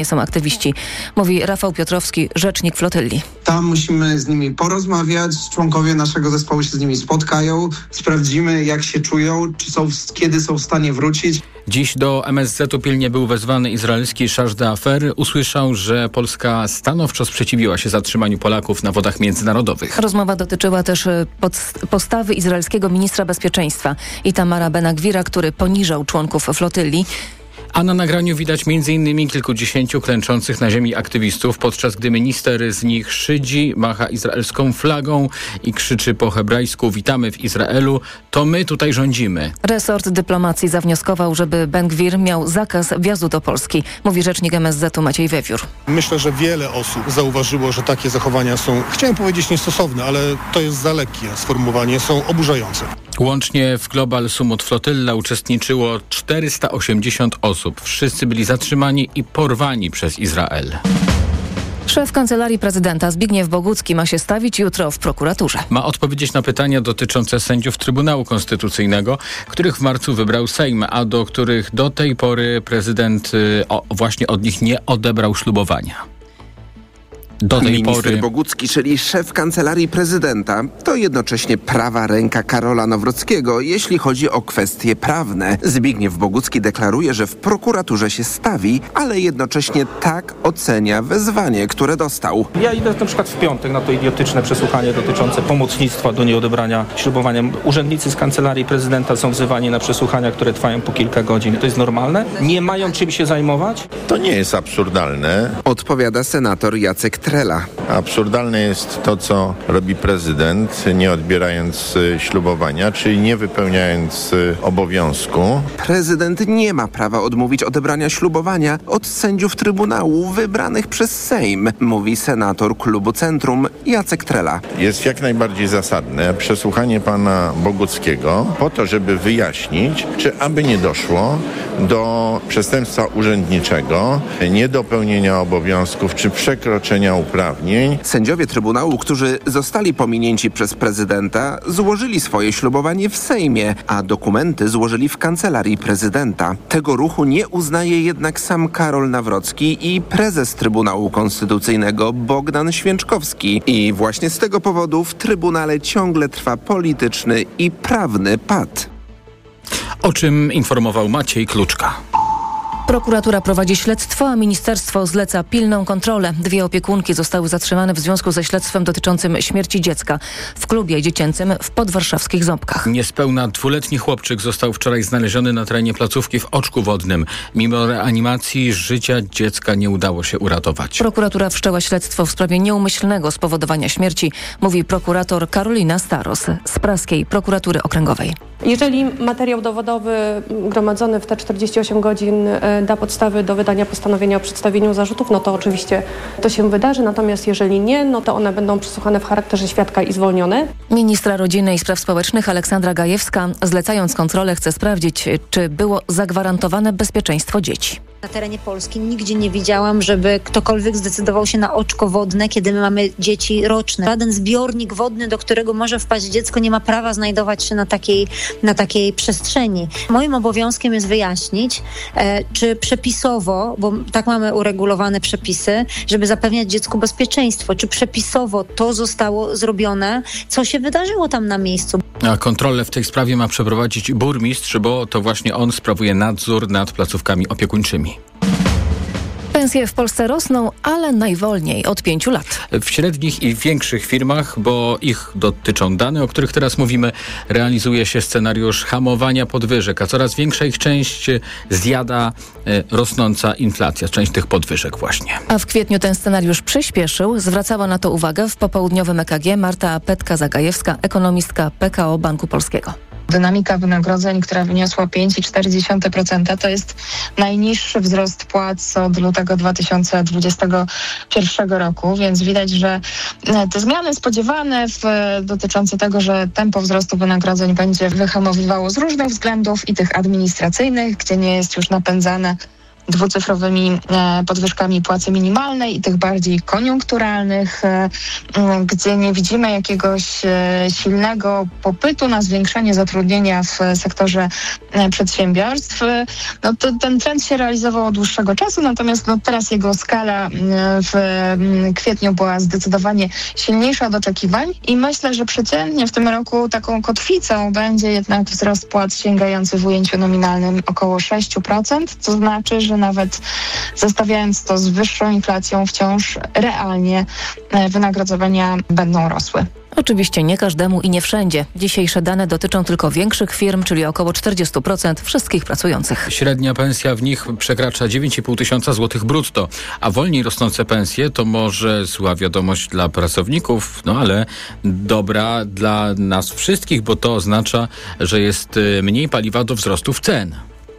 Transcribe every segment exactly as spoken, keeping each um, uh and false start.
są aktywiści, mówi Rafał Piotrowski, rzecznik flotyli. Tam musimy z nimi porozmawiać, członkowie naszego zespołu się z nimi spotkają, sprawdzimy jak się czują, czy są, kiedy są w stanie wrócić. Dziś do M S Z-u pilnie był wezwany izraelski chargé d'affaires. Usłyszał, że Polska stanowczo sprzeciwiła się zatrzymaniu Polaków na wodach międzynarodowych. Rozmowa dotyczyła też postawy izraelskiego ministra bezpieczeństwa Itamara Ben-Gvira, który poniżał członków flotyli. A na nagraniu widać między innymi kilkudziesięciu klęczących na ziemi aktywistów, podczas gdy minister z nich szydzi, macha izraelską flagą i krzyczy po hebrajsku: witamy w Izraelu, to my tutaj rządzimy. Resort dyplomacji zawnioskował, żeby Ben-Gvir miał zakaz wjazdu do Polski, mówi rzecznik M S Z-u Maciej Wiewiór. Myślę, że wiele osób zauważyło, że takie zachowania są, chciałem powiedzieć niestosowne, ale to jest za lekkie sformułowanie, są oburzające. Łącznie w Global Sumut Flotylla uczestniczyło czterysta osiemdziesiąt osób. Wszyscy byli zatrzymani i porwani przez Izrael. Szef Kancelarii Prezydenta Zbigniew Bogucki ma się stawić jutro w prokuraturze. Ma odpowiedzieć na pytania dotyczące sędziów Trybunału Konstytucyjnego, których w marcu wybrał Sejm, a do których do tej pory prezydent o, właśnie od nich nie odebrał ślubowania. Do tej Minister pory... Bogucki, czyli szef Kancelarii Prezydenta, to jednocześnie prawa ręka Karola Nawrockiego, jeśli chodzi o kwestie prawne. Zbigniew Bogucki deklaruje, że w prokuraturze się stawi, ale jednocześnie tak ocenia wezwanie, które dostał. Ja idę na przykład w piątek na to idiotyczne przesłuchanie dotyczące pomocnictwa do nieodebrania ślubowania. Urzędnicy z Kancelarii Prezydenta są wzywani na przesłuchania, które trwają po kilka godzin. To jest normalne? Nie mają czym się zajmować? To nie jest absurdalne. Odpowiada senator Jacek Trela. Absurdalne jest to, co robi prezydent, nie odbierając ślubowania, czyli nie wypełniając obowiązku. Prezydent nie ma prawa odmówić odebrania ślubowania od sędziów Trybunału wybranych przez Sejm, mówi senator klubu Centrum Jacek Trela. Jest jak najbardziej zasadne przesłuchanie pana Boguckiego po to, żeby wyjaśnić, czy aby nie doszło do przestępstwa urzędniczego, niedopełnienia obowiązków czy przekroczenia uprawnień. Sędziowie Trybunału, którzy zostali pominięci przez prezydenta, złożyli swoje ślubowanie w Sejmie, a dokumenty złożyli w Kancelarii Prezydenta. Tego ruchu nie uznaje jednak sam Karol Nawrocki i prezes Trybunału Konstytucyjnego Bogdan Święczkowski. I właśnie z tego powodu w Trybunale ciągle trwa polityczny i prawny pad. O czym informował Maciej Kluczka. Prokuratura prowadzi śledztwo, a ministerstwo zleca pilną kontrolę. Dwie opiekunki zostały zatrzymane w związku ze śledztwem dotyczącym śmierci dziecka w klubie dziecięcym w podwarszawskich Ząbkach. Niespełna dwuletni chłopczyk został wczoraj znaleziony na terenie placówki w Oczku Wodnym. Mimo reanimacji życia dziecka nie udało się uratować. Prokuratura wszczęła śledztwo w sprawie nieumyślnego spowodowania śmierci, mówi prokurator Karolina Staros z Praskiej Prokuratury Okręgowej. Jeżeli materiał dowodowy gromadzony w te czterdzieści osiem godzin da podstawy do wydania postanowienia o przedstawieniu zarzutów, no to oczywiście to się wydarzy, natomiast jeżeli nie, no to one będą przesłuchane w charakterze świadka i zwolnione. Ministra Rodziny i Spraw Społecznych Aleksandra Gajewska, zlecając kontrolę, chce sprawdzić, czy było zagwarantowane bezpieczeństwo dzieci. Na terenie Polski nigdzie nie widziałam, żeby ktokolwiek zdecydował się na oczko wodne, kiedy my mamy dzieci roczne. Żaden zbiornik wodny, do którego może wpaść dziecko, nie ma prawa znajdować się na takiej, na takiej przestrzeni. Moim obowiązkiem jest wyjaśnić, e, czy przepisowo, bo tak mamy uregulowane przepisy, żeby zapewniać dziecku bezpieczeństwo, czy przepisowo to zostało zrobione, co się wydarzyło tam na miejscu. A kontrolę w tej sprawie ma przeprowadzić burmistrz, bo to właśnie on sprawuje nadzór nad placówkami opiekuńczymi. Pensje w Polsce rosną, ale najwolniej, od pięciu lat. W średnich i większych firmach, bo ich dotyczą dane, o których teraz mówimy, realizuje się scenariusz hamowania podwyżek, a coraz większa ich część zjada e, rosnąca inflacja, część tych podwyżek właśnie. A w kwietniu ten scenariusz przyspieszył. Zwracała na to uwagę w popołudniowym E K G Marta Petka-Zagajewska, ekonomistka P K O Banku Polskiego. Dynamika wynagrodzeń, która wyniosła pięć przecinek cztery procent, to jest najniższy wzrost płac od lutego dwa tysiące dwudziestego pierwszego roku, więc widać, że te zmiany spodziewane w, dotyczące tego, że tempo wzrostu wynagrodzeń będzie wyhamowywało z różnych względów i tych administracyjnych, gdzie nie jest już napędzane dwucyfrowymi podwyżkami płacy minimalnej i tych bardziej koniunkturalnych, gdzie nie widzimy jakiegoś silnego popytu na zwiększenie zatrudnienia w sektorze przedsiębiorstw. No to ten trend się realizował od dłuższego czasu, natomiast no teraz jego skala w kwietniu była zdecydowanie silniejsza od oczekiwań i myślę, że przeciętnie w tym roku taką kotwicą będzie jednak wzrost płac sięgający w ujęciu nominalnym około sześć procent, co znaczy, że nawet zestawiając to z wyższą inflacją wciąż realnie wynagrodzenia będą rosły. Oczywiście nie każdemu i nie wszędzie. Dzisiejsze dane dotyczą tylko większych firm, czyli około czterdzieści procent wszystkich pracujących. Średnia pensja w nich przekracza dziewięć i pół tysiąca złotych brutto, a wolniej rosnące pensje to może zła wiadomość dla pracowników, no ale dobra dla nas wszystkich, bo to oznacza, że jest mniej paliwa do wzrostów cen.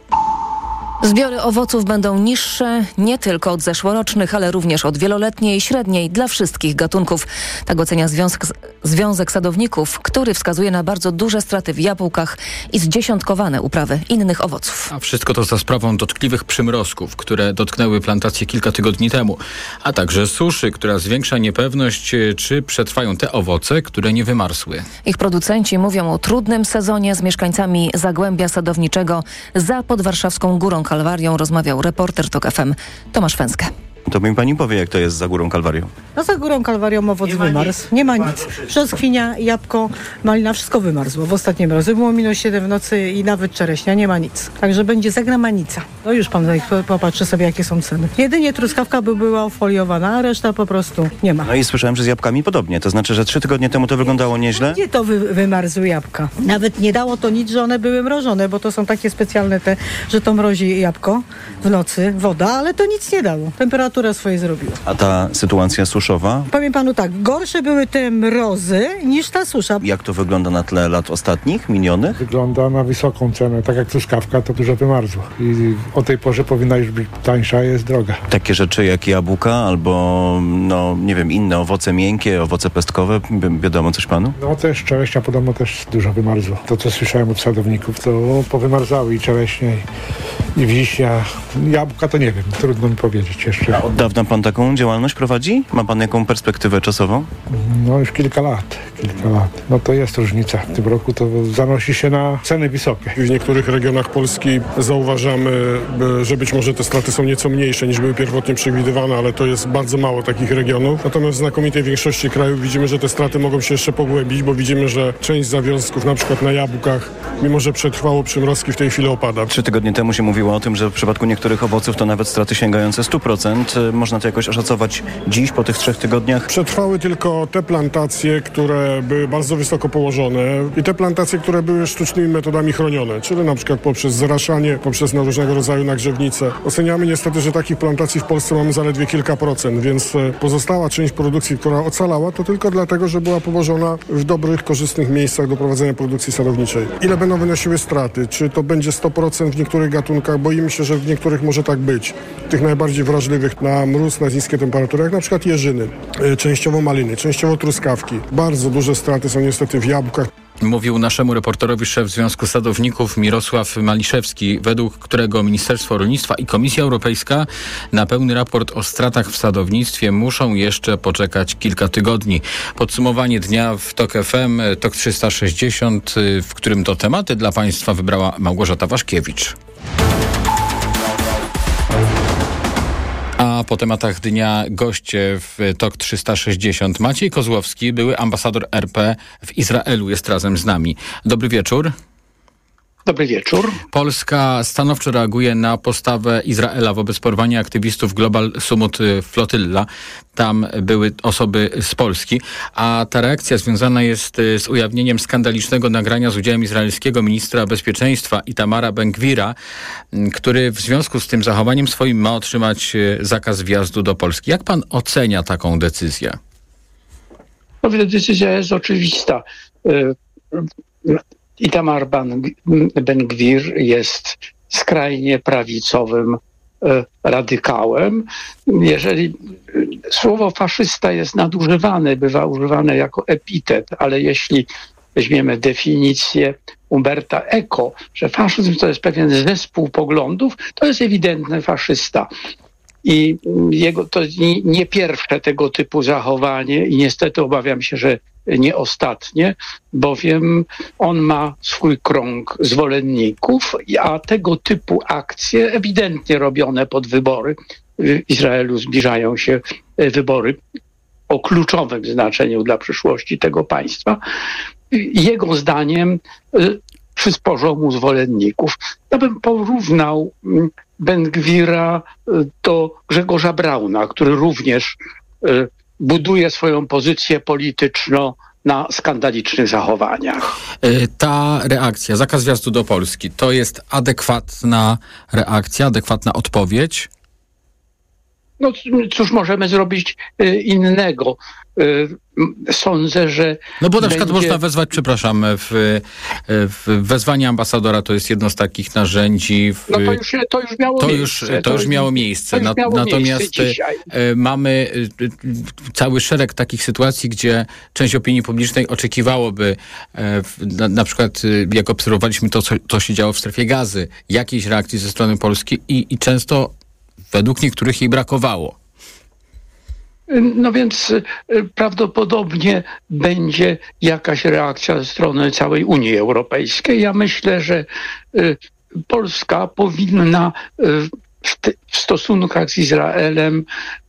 Zbiory owoców będą niższe nie tylko od zeszłorocznych, ale również od wieloletniej, średniej dla wszystkich gatunków. Tak ocenia Związek, Związek Sadowników, który wskazuje na bardzo duże straty w jabłkach i zdziesiątkowane uprawy innych owoców. A wszystko to za sprawą dotkliwych przymrozków, które dotknęły plantacje kilka tygodni temu, a także suszy, która zwiększa niepewność, czy przetrwają te owoce, które nie wymarzły. Ich producenci mówią o trudnym sezonie. Z mieszkańcami Zagłębia Sadowniczego za podwarszawską Górą Kalwarią rozmawiał reporter Tok F M Tomasz Fęskę. To mi pani powie, jak to jest za Górą Kalwarią. No za Górą Kalwarią owoc nie wymarzł. Nie ma nic. Brzoskwinia, jabłko, malina, wszystko wymarzło w ostatnim razie. Było minus siedem w nocy i nawet czereśnia, nie ma nic. Także będzie zagramanica. No już pan popatrzy sobie, jakie są ceny. Jedynie truskawka by była ofoliowana, a reszta po prostu nie ma. No i słyszałem, że z jabłkami podobnie. To znaczy, że trzy tygodnie temu to wyglądało nieźle? Gdzie to wy, wymarzły jabłka? Nawet nie dało to nic, że one były mrożone, bo to są takie specjalne te, że to mrozi jabłko w nocy, woda, ale to nic nie dało. Temperatura swoje zrobiła. A ta sytuacja suszowa? Powiem panu tak, gorsze były te mrozy niż ta susza. Jak to wygląda na tle lat ostatnich, minionych? Wygląda na wysoką cenę. Tak jak truskawka, to dużo wymarzło. I o tej porze powinna już być tańsza, jest droga. Takie rzeczy jak jabłka albo, no nie wiem, inne owoce miękkie, owoce pestkowe, wiadomo coś panu? No też czereśnia podobno też dużo wymarzło. To, co słyszałem od sadowników, to powymarzały i czereśnie, i, i wiśnia. Jabłka to nie wiem, trudno mi powiedzieć jeszcze. Od dawna pan taką działalność prowadzi? Ma pan jaką perspektywę czasową? No już kilka lat, kilka lat. No to jest różnica. W tym roku to zanosi się na ceny wysokie. W niektórych regionach Polski zauważamy, że być może te straty są nieco mniejsze niż były pierwotnie przewidywane, ale to jest bardzo mało takich regionów. Natomiast w znakomitej większości krajów widzimy, że te straty mogą się jeszcze pogłębić, bo widzimy, że część zawiązków, na przykład na jabłkach, mimo że przetrwało przymrozki, w tej chwili opada. Trzy tygodnie temu się mówiło o tym, że w przypadku niektórych owoców to nawet straty sięgające sto procent. Można to jakoś oszacować dziś, po tych trzech tygodniach? Przetrwały tylko te plantacje, które były bardzo wysoko położone i te plantacje, które były sztucznymi metodami chronione, czyli na przykład poprzez zraszanie, poprzez różnego rodzaju nagrzewnice. Oceniamy niestety, że takich plantacji w Polsce mamy zaledwie kilka procent, więc pozostała część produkcji, która ocalała, to tylko dlatego, że była położona w dobrych, korzystnych miejscach do prowadzenia produkcji sadowniczej. Ile będą wynosiły straty? Czy to będzie sto procent w niektórych gatunkach? Boimy się, że w niektórych może tak być. Tych najbardziej wrażliwych na mróz, na niskie temperatury, jak na przykład jeżyny, częściowo maliny, częściowo truskawki. Bardzo duże straty są niestety w jabłkach. Mówił naszemu reporterowi szef Związku Sadowników Mirosław Maliszewski, według którego Ministerstwo Rolnictwa i Komisja Europejska na pełny raport o stratach w sadownictwie muszą jeszcze poczekać kilka tygodni. Podsumowanie dnia w Tok F M, Tok trzysta sześćdziesiąt, w którym to tematy dla Państwa wybrała Małgorzata Waszkiewicz. A po tematach dnia goście w Tok trzysta sześćdziesiąt. Maciej Kozłowski, były ambasador R P w Izraelu, jest razem z nami. Dobry wieczór. Dobry wieczór. Polska stanowczo reaguje na postawę Izraela wobec porwania aktywistów Global Summit Flotilla. Tam były osoby z Polski, a ta reakcja związana jest z ujawnieniem skandalicznego nagrania z udziałem izraelskiego ministra bezpieczeństwa Itamara Ben-Gvira, który w związku z tym zachowaniem swoim ma otrzymać zakaz wjazdu do Polski. Jak pan ocenia taką decyzję? No, decyzja jest oczywista. Itamar Ben-Gvir jest skrajnie prawicowym radykałem. Jeżeli słowo faszysta jest nadużywane, bywa używane jako epitet, ale jeśli weźmiemy definicję Umberta Eco, że faszyzm to jest pewien zespół poglądów, to jest ewidentny faszysta. I jego, to nie, nie pierwsze tego typu zachowanie i niestety obawiam się, że nie ostatnie, bowiem on ma swój krąg zwolenników, a tego typu akcje ewidentnie robione pod wybory. W Izraelu zbliżają się wybory o kluczowym znaczeniu dla przyszłości tego państwa. Jego zdaniem przysporzą mu zwolenników. Ja bym porównał Ben-Gwira do Grzegorza Brauna, który również buduje swoją pozycję polityczną na skandalicznych zachowaniach. Ta reakcja, zakaz wjazdu do Polski, to jest adekwatna reakcja, adekwatna odpowiedź? No cóż możemy zrobić innego? Sądzę, że... No bo na przykład będzie... można wezwać, przepraszam, w, w wezwanie ambasadora to jest jedno z takich narzędzi. W, no to już, to już miało to miejsce. Już, to, to już miało miejsce. To już miało Natomiast miejsce dzisiaj. Mamy cały szereg takich sytuacji, gdzie część opinii publicznej oczekiwałoby, na, na przykład jak obserwowaliśmy to, co, co się działo w strefie Gazy, jakiejś reakcji ze strony Polski i, i często według niektórych jej brakowało. No więc prawdopodobnie będzie jakaś reakcja ze strony całej Unii Europejskiej. Ja myślę, że Polska powinna w, te, w stosunkach z Izraelem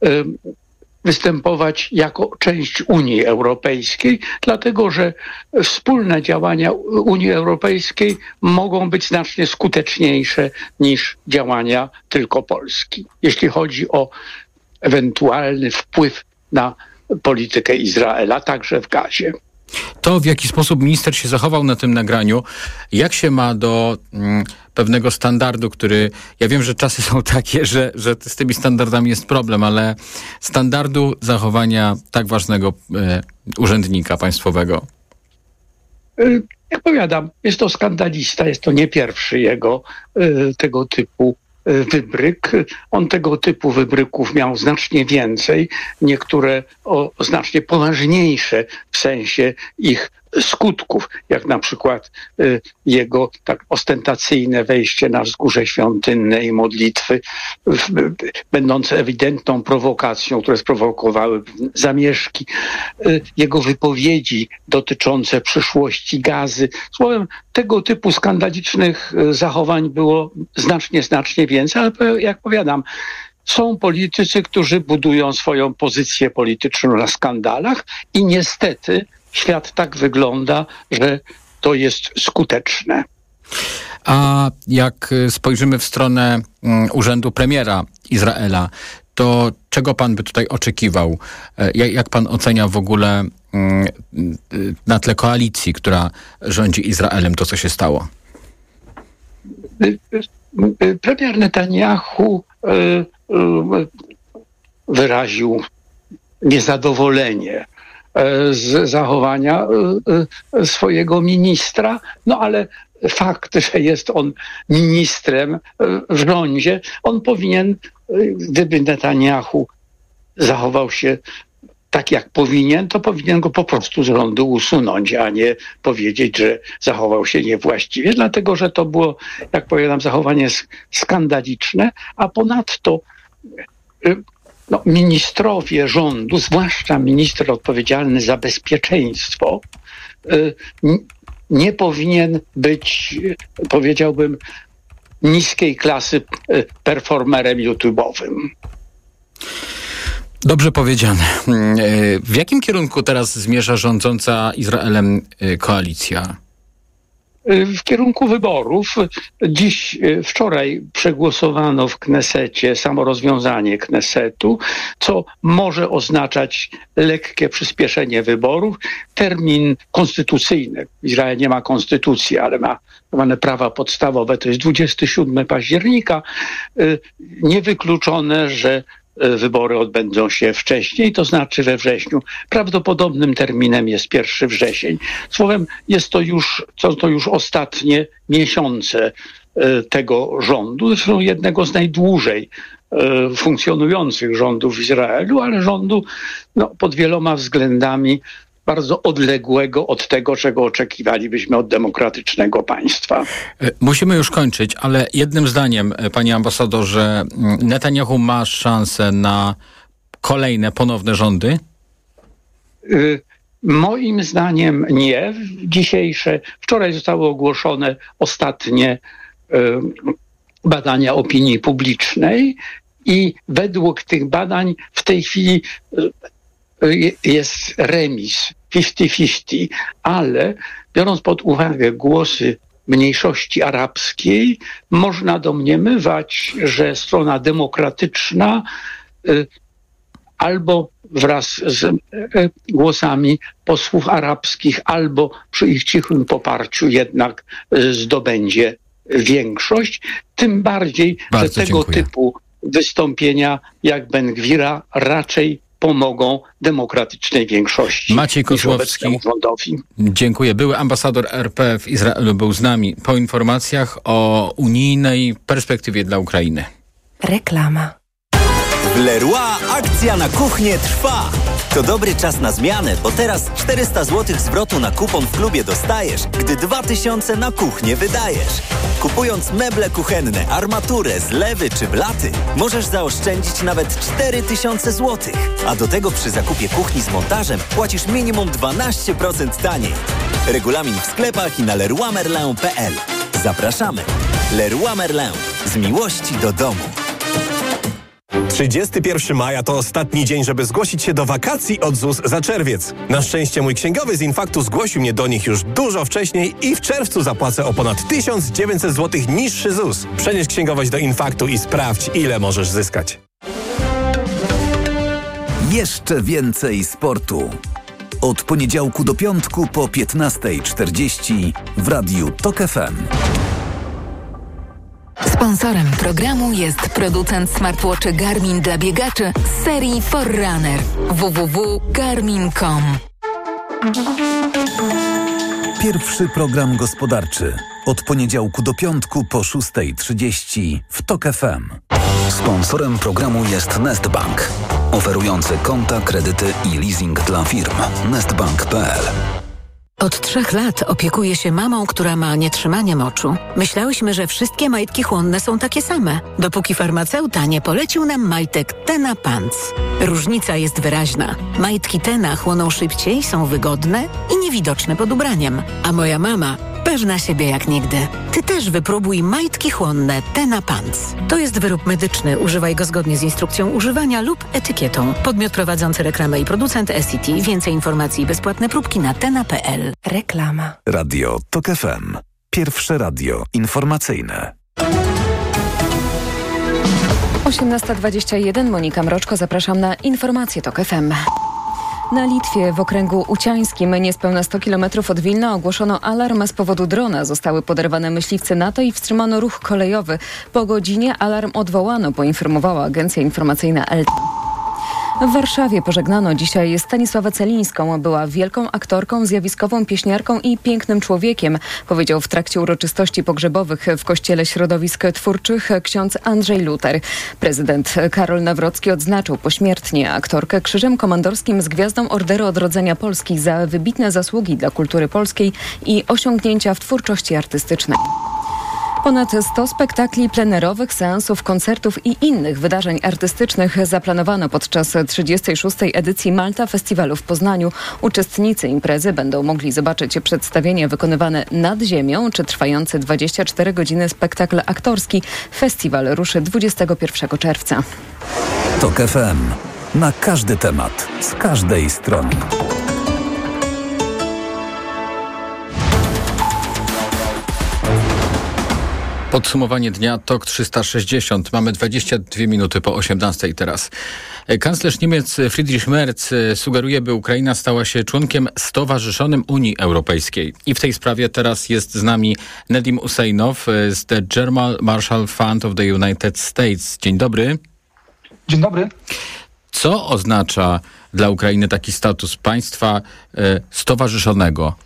występować jako część Unii Europejskiej, dlatego że wspólne działania Unii Europejskiej mogą być znacznie skuteczniejsze niż działania tylko Polski, jeśli chodzi o ewentualny wpływ na politykę Izraela, także w Gazie. To, w jaki sposób minister się zachował na tym nagraniu, jak się ma do mm, pewnego standardu, który, ja wiem, że czasy są takie, że, że z tymi standardami jest problem, ale standardu zachowania tak ważnego e, urzędnika państwowego? Jak powiadam, jest to skandalista, jest to nie pierwszy jego e, tego typu wybryk. On tego typu wybryków miał znacznie więcej, niektóre o znacznie poważniejsze w sensie ich skutków, jak na przykład y, jego tak ostentacyjne wejście na wzgórze świątynne i modlitwy, w, będące ewidentną prowokacją, które sprowokowały zamieszki, y, jego wypowiedzi dotyczące przyszłości Gazy. Słowem, tego typu skandalicznych y, zachowań było znacznie, znacznie więcej, ale jak powiadam, są politycy, którzy budują swoją pozycję polityczną na skandalach i niestety świat tak wygląda, że to jest skuteczne. A jak spojrzymy w stronę um, urzędu premiera Izraela, to czego pan by tutaj oczekiwał? Jak, jak pan ocenia w ogóle um, na tle koalicji, która rządzi Izraelem, to co się stało? Premier Netanyahu y, y, wyraził niezadowolenie z zachowania swojego ministra, no ale fakt, że jest on ministrem w rządzie, on powinien, gdyby Netanyahu zachował się tak jak powinien, to powinien go po prostu z rządu usunąć, a nie powiedzieć, że zachował się niewłaściwie, dlatego że to było, jak powiadam, zachowanie skandaliczne, a ponadto no, ministrowie rządu, zwłaszcza minister odpowiedzialny za bezpieczeństwo, nie powinien być, powiedziałbym, niskiej klasy performerem YouTube'owym. Dobrze powiedziane. W jakim kierunku teraz zmierza rządząca Izraelem koalicja? W kierunku wyborów. Dziś, wczoraj przegłosowano w Knesecie samo rozwiązanie Knesetu, co może oznaczać lekkie przyspieszenie wyborów. Termin konstytucyjny, Izrael nie ma konstytucji, ale ma ma prawa podstawowe, to jest dwudziestego siódmego października. Niewykluczone, że wybory odbędą się wcześniej, to znaczy we wrześniu. Prawdopodobnym terminem jest pierwszy wrzesień. Słowem, jest to już, są to już ostatnie miesiące tego rządu, zresztą jednego z najdłużej funkcjonujących rządów w Izraelu, ale rządu no, pod wieloma względami bardzo odległego od tego, czego oczekiwalibyśmy od demokratycznego państwa. Musimy już kończyć, ale jednym zdaniem, panie ambasadorze, Netanyahu ma szansę na kolejne, ponowne rządy? Moim zdaniem nie. Dzisiejsze, wczoraj zostały ogłoszone ostatnie badania opinii publicznej i według tych badań w tej chwili jest remis pięćdziesiąt pięćdziesiąt, ale biorąc pod uwagę głosy mniejszości arabskiej, można domniemywać, że strona demokratyczna albo wraz z głosami posłów arabskich, albo przy ich cichym poparciu jednak zdobędzie większość. Tym bardziej, Bardzo że tego dziękuję. typu wystąpienia jak Ben-Gwira raczej pomogą demokratycznej większości. Maciej Kozłowski. Rządowi. Dziękuję. Były ambasador R P w Izraelu był z nami po informacjach o unijnej perspektywie dla Ukrainy. Reklama. W Leroy akcja na kuchnię trwa. To dobry czas na zmianę, bo teraz czterysta złotych zwrotu na kupon w klubie dostajesz, gdy dwa tysiące na kuchnię wydajesz. Kupując meble kuchenne, armaturę, zlewy czy blaty, możesz zaoszczędzić nawet cztery tysiące złotych. A do tego przy zakupie kuchni z montażem płacisz minimum dwanaście procent taniej. Regulamin w sklepach i na leroy merlin kropka p l. Zapraszamy. Leroy Merlin. Z miłości do domu. trzydziestego pierwszego maja to ostatni dzień, żeby zgłosić się do wakacji od Z U S za czerwiec. Na szczęście mój księgowy z Infaktu zgłosił mnie do nich już dużo wcześniej i w czerwcu zapłacę o ponad tysiąc dziewięćset złotych niższy Z U S. Przenieś księgowość do Infaktu i sprawdź, ile możesz zyskać. Jeszcze więcej sportu. Od poniedziałku do piątku po piętnasta czterdzieści w Radiu Tok F M. Sponsorem programu jest producent smartwatchy Garmin dla biegaczy z serii Forerunner. w w w kropka garmin kropka com. Pierwszy program gospodarczy. Od poniedziałku do piątku po szósta trzydzieści w Tok F M. Sponsorem programu jest Nestbank, oferujący konta, kredyty i leasing dla firm. nestbank kropka p l. Od trzech lat opiekuję się mamą, która ma nietrzymanie moczu. Myślałyśmy, że wszystkie majtki chłonne są takie same, dopóki farmaceuta nie polecił nam majtek Tena Pants. Różnica jest wyraźna. Majtki Tena chłoną szybciej, są wygodne i niewidoczne pod ubraniem. A moja mama pewna siebie jak nigdy. Ty też wypróbuj majtki chłonne Tena Pants. To jest wyrób medyczny. Używaj go zgodnie z instrukcją używania lub etykietą. Podmiot prowadzący reklamę i producent S E T. Więcej informacji i bezpłatne próbki na tena kropka p l. Reklama. Radio Tok F M. Pierwsze radio informacyjne. osiemnasta dwadzieścia jeden. Monika Mroczko, zapraszam na informacje Tok F M. Na Litwie w okręgu uciańskim niespełna sto kilometrów od Wilna ogłoszono alarm z powodu drona. Zostały poderwane myśliwce NATO i wstrzymano ruch kolejowy. Po godzinie alarm odwołano, poinformowała agencja informacyjna L T. W Warszawie pożegnano dzisiaj Stanisławę Celińską. Była wielką aktorką, zjawiskową pieśniarką i pięknym człowiekiem, powiedział w trakcie uroczystości pogrzebowych w Kościele Środowisk Twórczych ksiądz Andrzej Luter. Prezydent Karol Nawrocki odznaczył pośmiertnie aktorkę Krzyżem Komandorskim z Gwiazdą Orderu Odrodzenia Polski za wybitne zasługi dla kultury polskiej i osiągnięcia w twórczości artystycznej. Ponad sto spektakli plenerowych, seansów, koncertów i innych wydarzeń artystycznych zaplanowano podczas trzydziestej szóstej edycji Malta Festiwalu w Poznaniu. Uczestnicy imprezy będą mogli zobaczyć przedstawienia wykonywane nad ziemią czy trwający dwadzieścia cztery godziny spektakl aktorski. Festiwal ruszy dwudziestego pierwszego czerwca. Tok F M. Na każdy temat, z każdej strony. Podsumowanie dnia Tok trzysta sześćdziesiąt. Mamy dwadzieścia dwie minuty po osiemnastej teraz. Kanclerz Niemiec Friedrich Merz sugeruje, by Ukraina stała się członkiem stowarzyszonym Unii Europejskiej. I w tej sprawie teraz jest z nami Nedim Useinow z The German Marshall Fund of the United States. Dzień dobry. Dzień dobry. Co oznacza dla Ukrainy taki status państwa e, stowarzyszonego?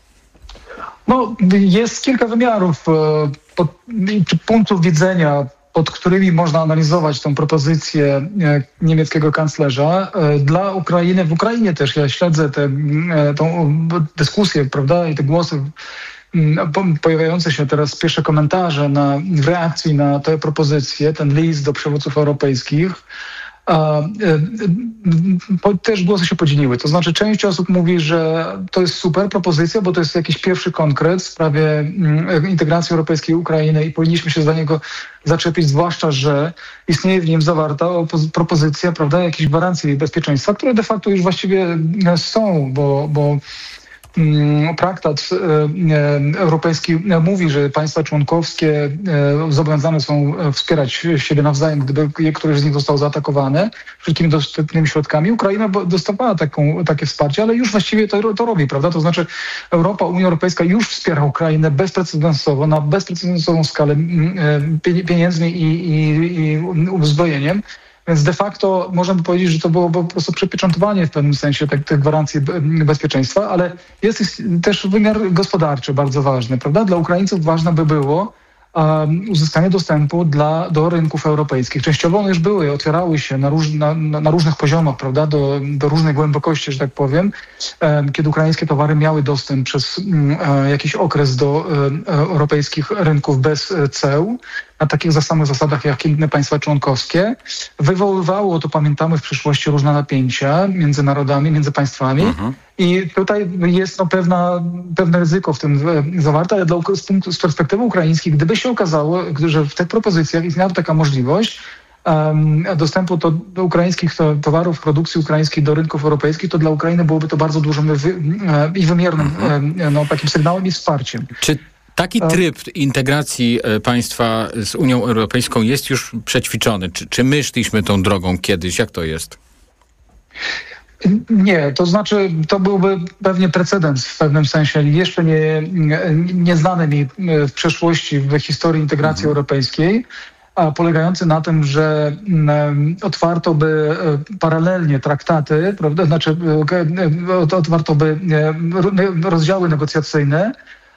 No, jest kilka wymiarów, e, pod, punktów widzenia pod którymi można analizować tę propozycję niemieckiego kanclerza. Dla Ukrainy, w Ukrainie też ja śledzę tę dyskusję, prawda, i te głosy pojawiające się teraz, pierwsze komentarze na, w reakcji na tę propozycję, ten list do przywódców europejskich. A, y, y, też głosy się podzieliły. To znaczy część osób mówi, że to jest super propozycja, bo to jest jakiś pierwszy konkret w sprawie y, integracji europejskiej Ukrainy i powinniśmy się za niego zaczepić, zwłaszcza, że istnieje w nim zawarta opoz- propozycja, prawda, jakiejś gwarancji bezpieczeństwa, które de facto już właściwie są, bo, bo Traktat europejski mówi, że państwa członkowskie zobowiązane są wspierać siebie nawzajem, gdyby któreś z nich zostało zaatakowane wszelkimi dostępnymi środkami. Ukraina dostawała taką, takie wsparcie, ale już właściwie to, to robi, prawda? To znaczy Europa, Unia Europejska już wspiera Ukrainę bezprecedensowo, na bezprecedensową skalę pieniędzmi i, i, i uzbrojeniem. Więc de facto można by powiedzieć, że to było po prostu przypieczętowanie w pewnym sensie tak, tych gwarancji bezpieczeństwa, ale jest też wymiar gospodarczy bardzo ważny, prawda? Dla Ukraińców ważne by było um, uzyskanie dostępu dla, do rynków europejskich. Częściowo one już były, otwierały się na, róż, na, na różnych poziomach, prawda? Do, do różnej głębokości, że tak powiem, um, kiedy ukraińskie towary miały dostęp przez um, jakiś okres do um, europejskich rynków bez ceł, na takich samych zasadach jak inne państwa członkowskie. Wywoływało to, pamiętamy, w przyszłości różne napięcia między narodami, między państwami. Mhm. I tutaj jest no, pewna, pewne ryzyko w tym zawarte, ale dla, z, punktu, z perspektywy ukraińskiej, gdyby się okazało, że w tych propozycjach istniała taka możliwość um, dostępu do, do ukraińskich to, towarów, produkcji ukraińskiej do rynków europejskich, to dla Ukrainy byłoby to bardzo dużym wy, i wymiernym mhm. no, takim sygnałem i wsparciem. Czy taki tryb integracji państwa z Unią Europejską jest już przećwiczony? Czy, czy my szliśmy tą drogą kiedyś? Jak to jest? Nie, to znaczy to byłby pewnie precedens w pewnym sensie, jeszcze nie, nieznany mi w przeszłości, w historii integracji mhm. europejskiej, a polegający na tym, że um, otwarto by paralelnie traktaty, prawda? Znaczy otwarto by rozdziały negocjacyjne,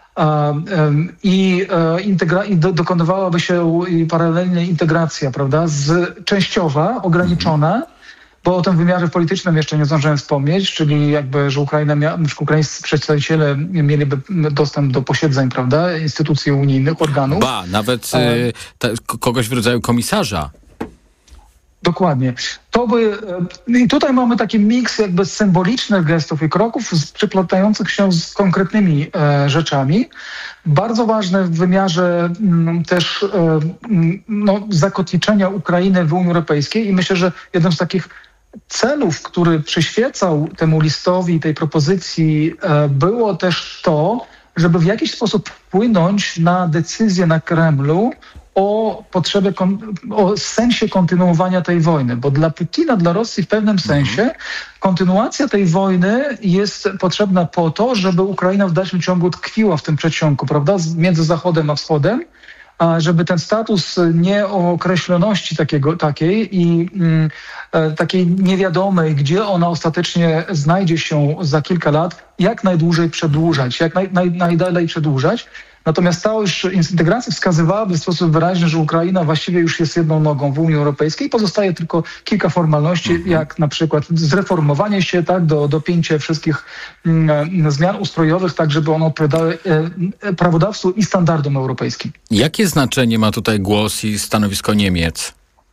I, integra- i do, dokonywałaby się paralelnie integracja, prawda, z, częściowa, ograniczona, bo o tym wymiarze politycznym jeszcze nie zdążyłem wspomnieć, czyli jakby, że Ukraina mia- ukraińscy przedstawiciele mieliby dostęp do posiedzeń, prawda, instytucji unijnych, organów. Ba, nawet y, ta, kogoś w rodzaju komisarza. Dokładnie. To by, i tutaj mamy taki miks jakby symbolicznych gestów i kroków przyplatających się z konkretnymi e, rzeczami. Bardzo ważne w wymiarze m, też e, no, zakotwiczenia Ukrainy w Unii Europejskiej i myślę, że jednym z takich celów, który przyświecał temu listowi i tej propozycji e, było też to, żeby w jakiś sposób wpłynąć na decyzję na Kremlu o potrzebę, o sensie kontynuowania tej wojny, bo dla Putina, dla Rosji w pewnym sensie kontynuacja tej wojny jest potrzebna po to, żeby Ukraina w dalszym ciągu tkwiła w tym przedsionku, prawda, między Zachodem a Wschodem, a żeby ten status nieokreśloności takiego, takiej i mm, takiej niewiadomej, gdzie ona ostatecznie znajdzie się za kilka lat, jak najdłużej przedłużać, jak naj, naj, najdalej przedłużać. Natomiast ta już integracja wskazywałaby w sposób wyraźny, że Ukraina właściwie już jest jedną nogą w Unii Europejskiej. Pozostaje tylko kilka formalności, mhm. jak na przykład zreformowanie się, tak, do, dopięcie wszystkich mm, zmian ustrojowych, tak żeby one odpowiadały e, prawodawstwu i standardom europejskim. Jakie znaczenie ma tutaj głos i stanowisko Niemiec?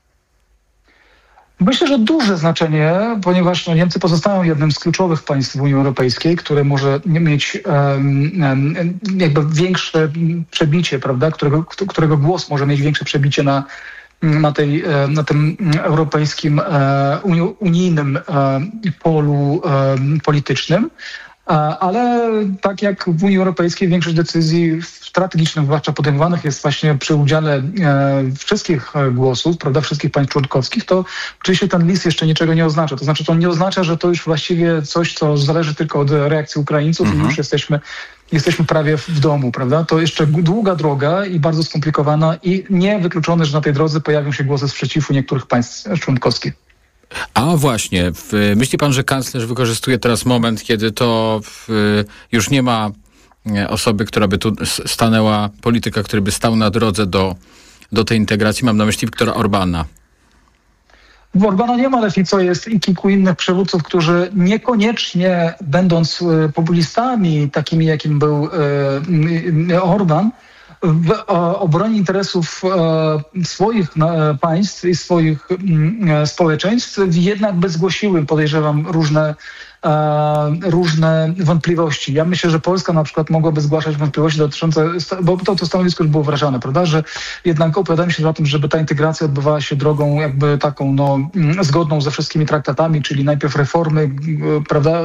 Myślę, że duże znaczenie, ponieważ no, Niemcy pozostają jednym z kluczowych państw w Unii Europejskiej, które może mieć um, jakby większe przebicie, prawda, którego, którego głos może mieć większe przebicie na, na, tej, na tym europejskim, unijnym polu politycznym. Ale tak jak w Unii Europejskiej większość decyzji strategicznych, zwłaszcza podejmowanych jest właśnie przy udziale e, wszystkich głosów, prawda, wszystkich państw członkowskich, to oczywiście ten list jeszcze niczego nie oznacza. To znaczy to nie oznacza, że to już właściwie coś, co zależy tylko od reakcji Ukraińców mhm. i już jesteśmy, jesteśmy prawie w domu, prawda. To jeszcze długa droga i bardzo skomplikowana i niewykluczone, że na tej drodze pojawią się głosy sprzeciwu niektórych państw członkowskich. A właśnie, w, myśli pan, że kanclerz wykorzystuje teraz moment, kiedy to w, już nie ma osoby, która by tu stanęła, polityka, który by stał na drodze do, do tej integracji? Mam na myśli Viktora Orbana. W Orbana nie ma, ale Fico jest i kilku innych przywódców, którzy niekoniecznie będąc populistami, takimi jakim był Orban, w obronie interesów swoich państw i swoich społeczeństw jednak by zgłosiły, podejrzewam, różne różne wątpliwości. Ja myślę, że Polska na przykład mogłaby zgłaszać wątpliwości dotyczące, bo to, to stanowisko już było wyrażane, prawda, że jednak opowiadamy się za tym, żeby ta integracja odbywała się drogą jakby taką, no, zgodną ze wszystkimi traktatami, czyli najpierw reformy, prawda,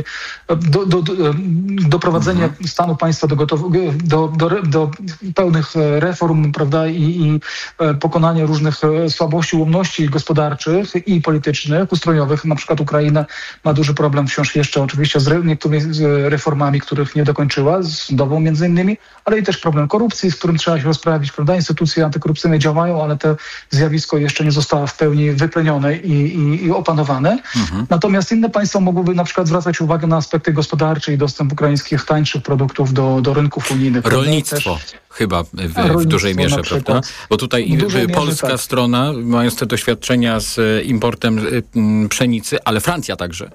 do, do, do, doprowadzenie mhm. stanu państwa do, gotow, do, do, do pełnych reform, prawda, i, i pokonanie różnych słabości, ułomności gospodarczych i politycznych, ustrojowych. Na przykład Ukraina ma duży problem wciąż jeszcze oczywiście z re, niektórymi reformami, których nie dokończyła, z sądową między innymi, ale i też problem korupcji, z którym trzeba się rozprawić, prawda? Instytucje antykorupcyjne działają, ale to zjawisko jeszcze nie zostało w pełni wyplenione i, i, i opanowane. Mhm. Natomiast inne państwa mogłyby na przykład zwracać uwagę na aspekty gospodarcze i dostęp ukraińskich tańszych produktów do, do rynków unijnych. Rolnictwo. Też, chyba w, w dużej mierze, prawda? Bo tutaj polska mierze, strona, tak. mając te doświadczenia z importem pszenicy, ale Francja także.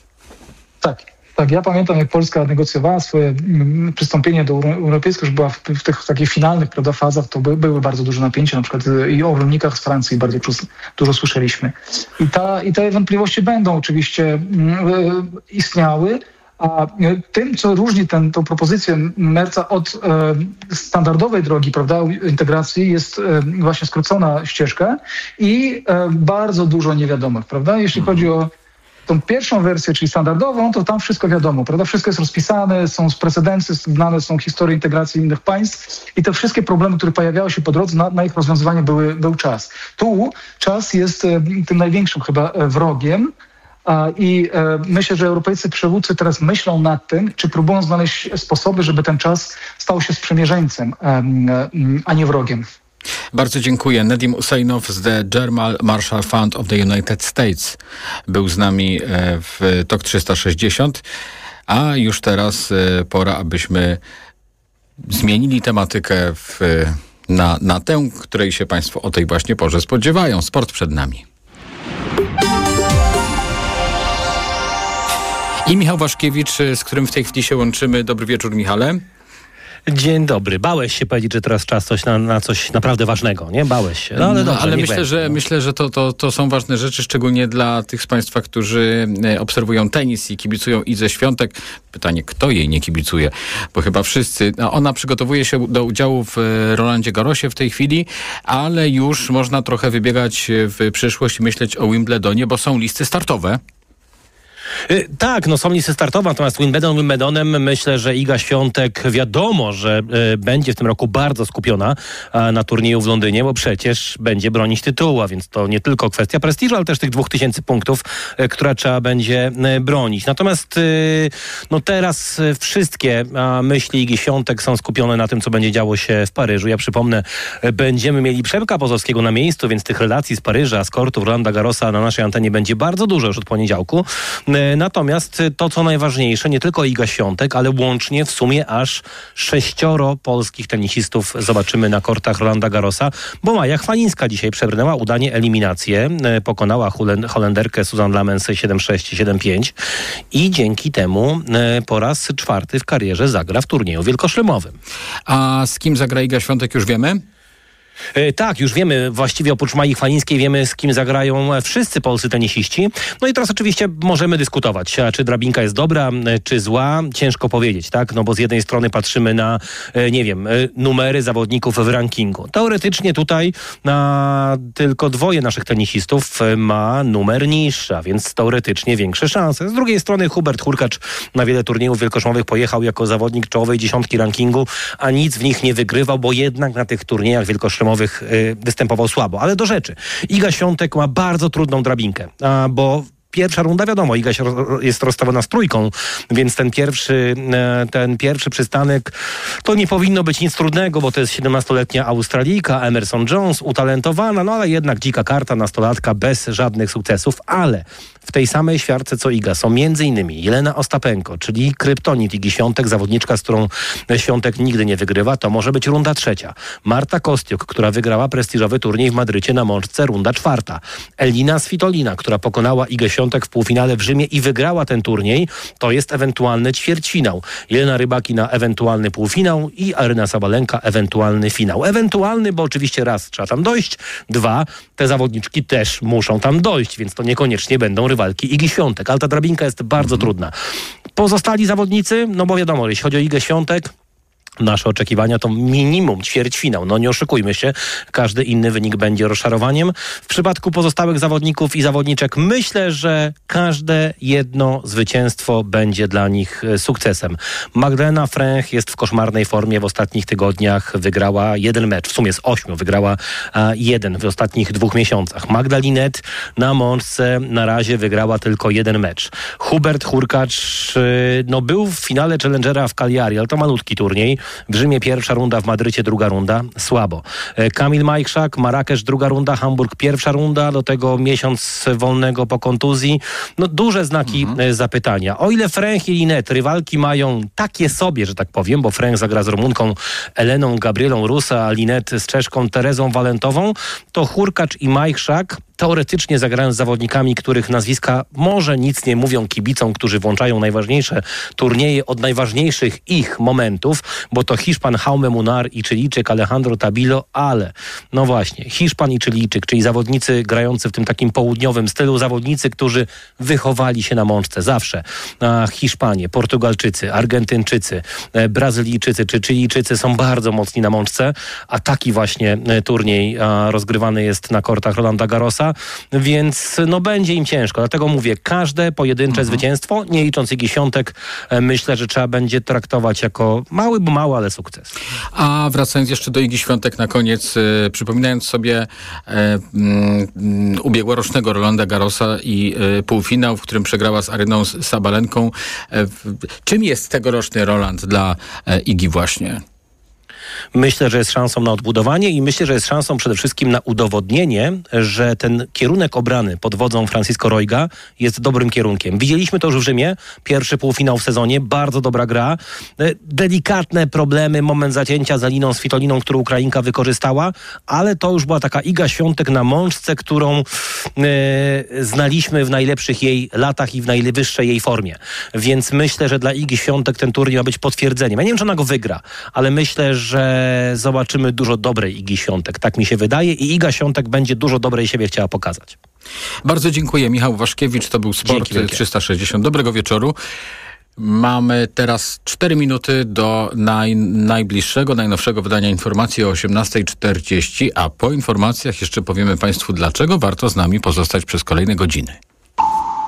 Tak, tak. Ja pamiętam, jak Polska negocjowała swoje mm, przystąpienie do Unii Europejskiej, już była w, w tych takich finalnych, prawda, fazach, to by, były bardzo duże napięcia, na przykład i o rolnikach z Francji bardzo dużo słyszeliśmy. I, ta, i te wątpliwości będą oczywiście mm, istniały, a tym, co różni tę propozycję Merca od e, standardowej drogi, prawda, integracji, jest e, właśnie skrócona ścieżka i e, bardzo dużo niewiadomych, prawda, jeśli hmm. chodzi o tą pierwszą wersję, czyli standardową, to tam wszystko wiadomo, prawda? Wszystko jest rozpisane, są precedencje, znane są historie integracji innych państw i te wszystkie problemy, które pojawiały się po drodze, na, na ich rozwiązywanie były, był czas. Tu czas jest e, tym największym chyba e, wrogiem a, i e, myślę, że europejscy przywódcy teraz myślą nad tym, czy próbują znaleźć sposoby, żeby ten czas stał się sprzymierzeńcem, e, e, a nie wrogiem. Bardzo dziękuję. Nedim Useinow z The German Marshall Fund of the United States był z nami w Tok trzysta sześćdziesiąt, a już teraz pora, abyśmy zmienili tematykę w, na, na tę, której się Państwo o tej właśnie porze spodziewają. Sport przed nami. I Michał Waszkiewicz, z którym w tej chwili się łączymy. Dobry wieczór, Michale. Dzień dobry. Bałeś się powiedzieć, że teraz czas coś na, na coś naprawdę ważnego, nie? Bałeś się. No, ale, no, dobrze, ale myślę, że, myślę, że to, to, to są ważne rzeczy, szczególnie dla tych z Państwa, którzy obserwują tenis i kibicują Idze Świątek. Pytanie, kto jej nie kibicuje? Bo chyba wszyscy. No, ona przygotowuje się do udziału w Rolandzie Garrosie w tej chwili, ale już można trochę wybiegać w przyszłość i myśleć o Wimbledonie, bo są listy startowe. Yy, tak, no są listy startowe, natomiast Wimbledon Wimbledonem myślę, że Iga Świątek wiadomo, że yy, będzie w tym roku bardzo skupiona yy, na turnieju w Londynie, bo przecież będzie bronić tytułu, a więc to nie tylko kwestia prestiżu, ale też tych dwóch tysięcy punktów, yy, które trzeba będzie yy, bronić. Natomiast yy, no teraz yy, wszystkie yy, myśli Igi Świątek są skupione na tym, co będzie działo się w Paryżu. Ja przypomnę, yy, będziemy mieli Przemka Pozowskiego na miejscu, więc tych relacji z Paryża, z kortu Rolanda Garrosa na naszej antenie będzie bardzo dużo już od poniedziałku. Natomiast to, co najważniejsze, nie tylko Iga Świątek, ale łącznie w sumie aż sześcioro polskich tenisistów zobaczymy na kortach Rolanda Garrosa, bo Maja Chwalińska dzisiaj przebrnęła udanie eliminację, pokonała Holenderkę Susan Lamens siedem sześć, siedem pięć i dzięki temu po raz czwarty w karierze zagra w turnieju wielkoszlemowym. A z kim zagra Iga Świątek, już wiemy? Yy, tak, już wiemy, właściwie oprócz Mai Chwalińskiej wiemy, z kim zagrają wszyscy polscy tenisiści. No i teraz oczywiście możemy dyskutować, czy drabinka jest dobra, czy zła. Ciężko powiedzieć, tak? No bo z jednej strony patrzymy na, yy, nie wiem, yy, numery zawodników w rankingu. Teoretycznie tutaj na tylko dwoje naszych tenisistów ma numer niższy, a więc teoretycznie większe szanse. Z drugiej strony Hubert Hurkacz na wiele turniejów wielkoszlemowych pojechał jako zawodnik czołowej dziesiątki rankingu, a nic w nich nie wygrywał, bo jednak na tych turniejach wielkoszlemowych występował słabo. Ale do rzeczy. Iga Świątek ma bardzo trudną drabinkę, bo Pierwsza runda, wiadomo, Iga się roz, jest rozstawiona z trójką, więc ten pierwszy, ten pierwszy przystanek to nie powinno być nic trudnego, bo to jest siedemnastoletnia Australijka, Emerson Jones, utalentowana, no ale jednak dzika karta, nastolatka bez żadnych sukcesów, ale w tej samej świarce co Iga są między innymi Jelena Ostapenko, czyli kryptonit Igi Świątek, zawodniczka, z którą Świątek nigdy nie wygrywa, to może być runda trzecia. Marta Kostiuk, która wygrała prestiżowy turniej w Madrycie na mączce, runda czwarta. Elina Svitolina, która pokonała Igę Świątek w półfinale w Rzymie i wygrała ten turniej, to jest ewentualny ćwierćfinał. Jelena Rybakina ewentualny półfinał i Aryna Sabalenka ewentualny finał. Ewentualny, bo oczywiście raz trzeba tam dojść, dwa, te zawodniczki też muszą tam dojść, więc to niekoniecznie będą rywalki Igi Świątek, ale ta drabinka jest bardzo trudna. Pozostali zawodnicy, no bo wiadomo, jeśli chodzi o Igę Świątek, nasze oczekiwania to minimum ćwierćfinał. No nie oszukujmy się, każdy inny wynik będzie rozczarowaniem. W przypadku pozostałych zawodników i zawodniczek myślę, że każde jedno zwycięstwo będzie dla nich sukcesem. Magdalena Fręch jest w koszmarnej formie w ostatnich tygodniach. Wygrała jeden mecz, w sumie z ośmiu wygrała a, jeden w ostatnich dwóch miesiącach. Magda Linette na mączce na razie wygrała tylko jeden mecz. Hubert Hurkacz no, był w finale Challengera w Cagliari, ale to malutki turniej. W Rzymie pierwsza runda, w Madrycie druga runda. Słabo. Kamil Majchrzak, Marrakesz druga runda, Hamburg pierwsza runda, do tego miesiąc wolnego po kontuzji. No duże znaki mhm. zapytania. O ile Fręch i Linette rywalki mają takie sobie, że tak powiem, bo Fręch zagra z Rumunką Eleną Gabrielą Rusa, a Linette z Czeszką Terezą Walentową, to Hurkacz i Majchrzak teoretycznie zagrają z zawodnikami, których nazwiska może nic nie mówią kibicom, którzy włączają najważniejsze turnieje od najważniejszych ich momentów, bo to Hiszpan Jaume Munar i Chilijczyk Alejandro Tabilo, ale no właśnie, Hiszpan i Chilijczyk, czyli zawodnicy grający w tym takim południowym stylu, zawodnicy, którzy wychowali się na mączce zawsze. A Hiszpanie, Portugalczycy, Argentyńczycy, Brazylijczycy czy Chilijczycy są bardzo mocni na mączce, a taki właśnie turniej a, rozgrywany jest na kortach Rolanda Garrosa, więc no będzie im ciężko. Dlatego mówię, każde pojedyncze mhm. zwycięstwo, nie licząc Igi Świątek, myślę, że trzeba będzie traktować jako mały, bo mały, ale sukces. A wracając jeszcze do Igi Świątek na koniec, e, przypominając sobie e, m, ubiegłorocznego Rolanda Garrosa i e, półfinał, w którym przegrała z Aryną Sabalenką. E, w, czym jest tegoroczny Roland dla e, Igi właśnie? Myślę, że jest szansą na odbudowanie i myślę, że jest szansą przede wszystkim na udowodnienie, że ten kierunek obrany pod wodzą Francisco Roiga jest dobrym kierunkiem. Widzieliśmy to już w Rzymie, pierwszy półfinał w sezonie, bardzo dobra gra, delikatne problemy, moment zacięcia za Liną Svitoliną, którą Ukrainka wykorzystała, ale to już była taka Iga Świątek na mączce, którą e, znaliśmy w najlepszych jej latach i w najwyższej jej formie. Więc myślę, że dla Igi Świątek ten turniej ma być potwierdzeniem. Ja nie wiem, czy ona go wygra, ale myślę, że zobaczymy dużo dobrej Igi Świątek. Tak mi się wydaje i Iga Świątek będzie dużo dobrej siebie chciała pokazać. Bardzo dziękuję. Michał Waszkiewicz, to był Sport trzysta sześćdziesiąt. Dobrego wieczoru. Mamy teraz cztery minuty do naj, najbliższego, najnowszego wydania informacji o osiemnasta czterdzieści, a po informacjach jeszcze powiemy Państwu, dlaczego warto z nami pozostać przez kolejne godziny.